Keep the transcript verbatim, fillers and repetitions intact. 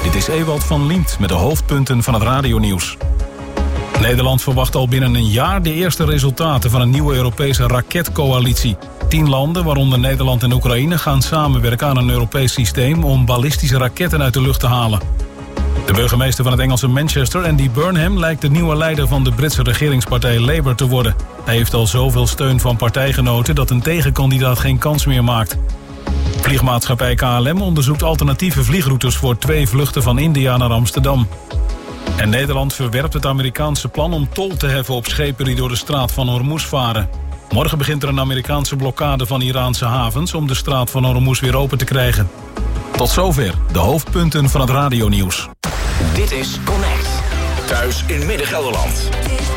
Dit is Ewald van Liemt met de hoofdpunten van het radionieuws. Nederland verwacht al binnen een jaar de eerste resultaten van een nieuwe Europese raketcoalitie. Tien landen, waaronder Nederland en Oekraïne, gaan samenwerken aan een Europees systeem om ballistische raketten uit de lucht te halen. De burgemeester van het Engelse Manchester, Andy Burnham, lijkt de nieuwe leider van de Britse regeringspartij Labour te worden. Hij heeft al zoveel steun van partijgenoten dat een tegenkandidaat geen kans meer maakt. Vliegmaatschappij K L M onderzoekt alternatieve vliegroutes voor twee vluchten van India naar Amsterdam. En Nederland verwerpt het Amerikaanse plan om tol te heffen op schepen die door de straat van Hormuz varen. Morgen begint er een Amerikaanse blokkade van Iraanse havens om de straat van Hormuz weer open te krijgen. Tot zover de hoofdpunten van het radionieuws. Dit is Connect. Thuis in Midden-Gelderland.